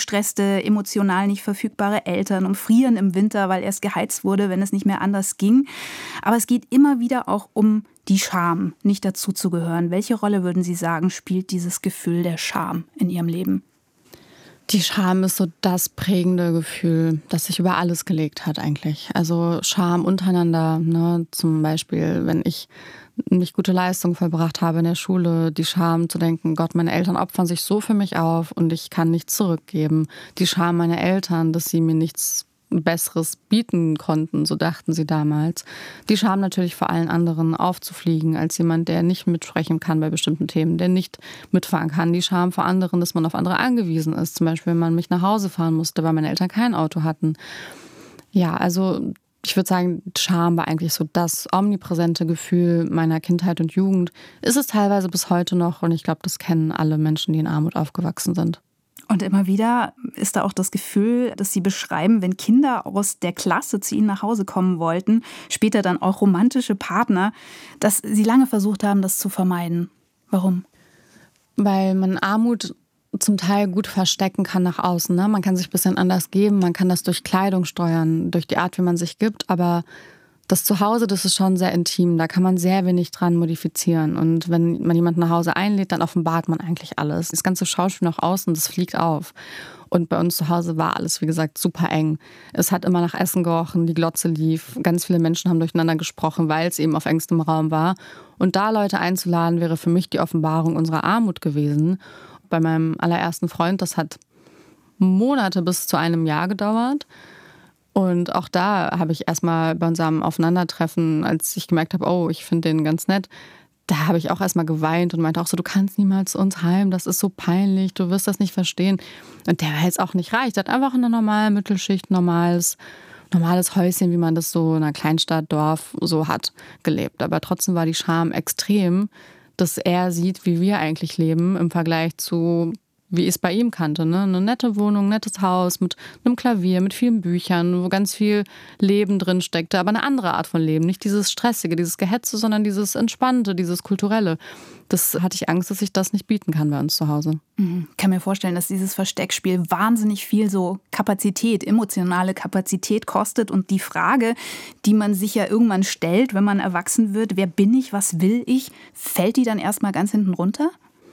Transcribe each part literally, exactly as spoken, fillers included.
gestresste, emotional nicht verfügbare Eltern und frieren im Winter, weil erst geheizt wurde, wenn es nicht mehr anders ging. Aber es geht immer wieder auch um die Scham, nicht dazuzugehören. Welche Rolle, würden Sie sagen, spielt dieses Gefühl der Scham in Ihrem Leben? Die Scham ist so das prägende Gefühl, das sich über alles gelegt hat eigentlich. Also Scham untereinander, ne? Zum Beispiel, wenn ich nicht gute Leistung vollbracht habe in der Schule, die Scham zu denken, Gott, meine Eltern opfern sich so für mich auf und ich kann nichts zurückgeben. Die Scham meiner Eltern, dass sie mir nichts Besseres bieten konnten, so dachten sie damals. Die Scham natürlich vor allen anderen aufzufliegen als jemand, der nicht mitsprechen kann bei bestimmten Themen, der nicht mitfahren kann. Die Scham vor anderen, dass man auf andere angewiesen ist. Zum Beispiel, wenn man mich nach Hause fahren musste, weil meine Eltern kein Auto hatten. Ja, also ich würde sagen, Scham war eigentlich so das omnipräsente Gefühl meiner Kindheit und Jugend. Ist es teilweise bis heute noch und ich glaube, das kennen alle Menschen, die in Armut aufgewachsen sind. Und immer wieder ist da auch das Gefühl, dass Sie beschreiben, wenn Kinder aus der Klasse zu Ihnen nach Hause kommen wollten, später dann auch romantische Partner, dass Sie lange versucht haben, das zu vermeiden. Warum? Weil man Armut zum Teil gut verstecken kann nach außen. Ne? Man kann sich ein bisschen anders geben, man kann das durch Kleidung steuern, durch die Art, wie man sich gibt, aber das Zuhause, das ist schon sehr intim, da kann man sehr wenig dran modifizieren. Und wenn man jemanden nach Hause einlädt, dann offenbart man eigentlich alles. Das ganze Schauspiel nach außen, das fliegt auf. Und bei uns zu Hause war alles, wie gesagt, super eng. Es hat immer nach Essen gerochen, die Glotze lief. Ganz viele Menschen haben durcheinander gesprochen, weil es eben auf engstem Raum war. Und da Leute einzuladen, wäre für mich die Offenbarung unserer Armut gewesen. Bei meinem allerersten Freund, das hat Monate bis zu einem Jahr gedauert. Und auch da habe ich erstmal bei unserem Aufeinandertreffen, als ich gemerkt habe, oh, ich finde den ganz nett, da habe ich auch erstmal geweint und meinte auch so, du kannst niemals zu uns heim, das ist so peinlich, du wirst das nicht verstehen. Und der war jetzt auch nicht reich, der hat einfach in einer normalen Mittelschicht, normales, normales Häuschen, wie man das so in einer Kleinstadt, Dorf so hat, gelebt. Aber trotzdem war die Scham extrem, dass er sieht, wie wir eigentlich leben im Vergleich zu wie ich es bei ihm kannte. Ne? Eine nette Wohnung, ein nettes Haus mit einem Klavier, mit vielen Büchern, wo ganz viel Leben drin steckte, aber eine andere Art von Leben. Nicht dieses Stressige, dieses Gehetze, sondern dieses Entspannte, dieses Kulturelle. Das hatte ich Angst, dass ich das nicht bieten kann bei uns zu Hause. Ich kann mir vorstellen, dass dieses Versteckspiel wahnsinnig viel so Kapazität, emotionale Kapazität kostet. Und die Frage, die man sich ja irgendwann stellt, wenn man erwachsen wird, wer bin ich, was will ich, fällt die dann erstmal ganz hinten runter?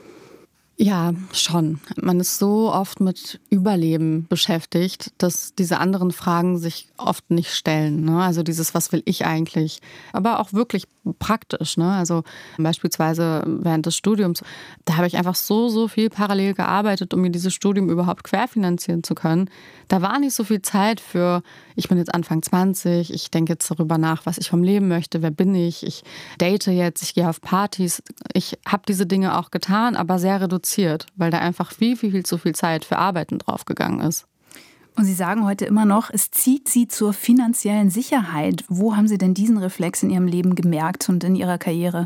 Ja, schon. Man ist so oft mit Überleben beschäftigt, dass diese anderen Fragen sich oft nicht stellen. Ne? Also dieses, was will ich eigentlich? Aber auch wirklich praktisch. Ne? Also beispielsweise während des Studiums, da habe ich einfach so, so viel parallel gearbeitet, um mir dieses Studium überhaupt querfinanzieren zu können. Da war nicht so viel Zeit für, ich bin jetzt Anfang zwanzig, ich denke jetzt darüber nach, was ich vom Leben möchte, wer bin ich, ich date jetzt, ich gehe auf Partys. Ich habe diese Dinge auch getan, aber sehr reduziert, weil da einfach viel, viel, viel zu viel Zeit für Arbeiten draufgegangen ist. Und Sie sagen heute immer noch, es zieht Sie zur finanziellen Sicherheit. Wo haben Sie denn diesen Reflex in Ihrem Leben gemerkt und in Ihrer Karriere?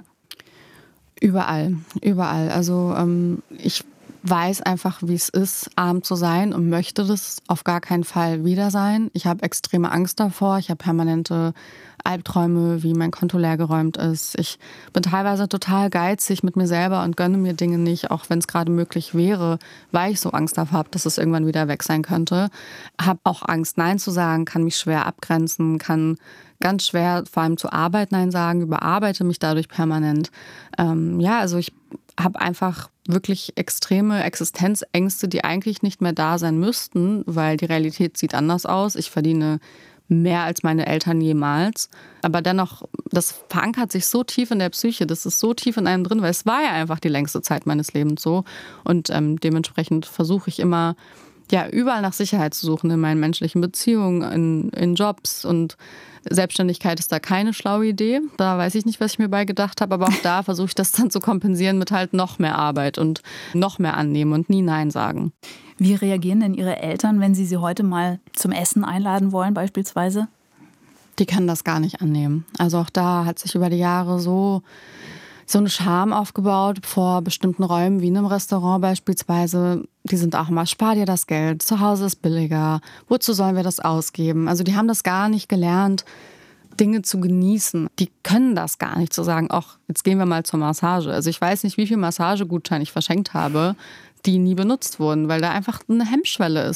Überall, überall. Also ähm, ich weiß einfach, wie es ist, arm zu sein und möchte das auf gar keinen Fall wieder sein. Ich habe extreme Angst davor. Ich habe permanente Albträume, wie mein Konto leergeräumt ist. Ich bin teilweise total geizig mit mir selber und gönne mir Dinge nicht, auch wenn es gerade möglich wäre, weil ich so Angst davor habe, dass es irgendwann wieder weg sein könnte. Habe auch Angst, Nein zu sagen, kann mich schwer abgrenzen, kann ganz schwer vor allem zu Arbeit Nein sagen, überarbeite mich dadurch permanent. Ähm, ja, also ich habe einfach wirklich extreme Existenzängste, die eigentlich nicht mehr da sein müssten, weil die Realität sieht anders aus. Ich verdiene mehr als meine Eltern jemals. Aber dennoch, das verankert sich so tief in der Psyche, das ist so tief in einem drin, weil es war ja einfach die längste Zeit meines Lebens so. Und ähm, dementsprechend versuche ich immer, ja, überall nach Sicherheit zu suchen in meinen menschlichen Beziehungen, in, in Jobs. Und Selbstständigkeit ist da keine schlaue Idee. Da weiß ich nicht, was ich mir bei gedacht habe, aber auch da versuche ich das dann zu kompensieren mit halt noch mehr Arbeit und noch mehr annehmen und nie Nein sagen. Wie reagieren denn Ihre Eltern, wenn Sie sie heute mal zum Essen einladen wollen beispielsweise? Die können das gar nicht annehmen. Also auch da hat sich über die Jahre so, so eine Scham aufgebaut vor bestimmten Räumen, wie in einem Restaurant beispielsweise. Die sind auch immer, spar dir das Geld, zu Hause ist billiger, wozu sollen wir das ausgeben? Also die haben das gar nicht gelernt, Dinge zu genießen. Die können das gar nicht, zu sagen, ach, jetzt gehen wir mal zur Massage. Also ich weiß nicht, wie viel Massagegutschein ich verschenkt habe, die nie benutzt wurden, weil da einfach eine Hemmschwelle ist.